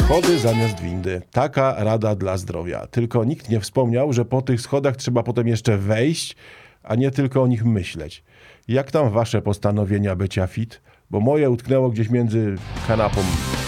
Schody zamiast windy. Taka rada dla zdrowia. Tylko nikt nie wspomniał, że po tych schodach trzeba potem jeszcze wejść, a nie tylko o nich myśleć. Jak tam wasze postanowienia bycia fit? Bo moje utknęło gdzieś między kanapą